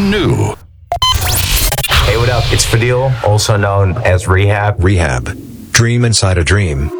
brand new. Hey, what up? It's Fadil, also known as Rehab. Rehab. Dream inside a dream.